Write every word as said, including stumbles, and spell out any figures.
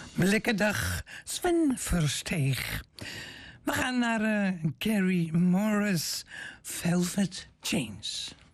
Lekker dag, Sven Versteeg. We gaan naar uh, Gary Morris, Velvet Chains.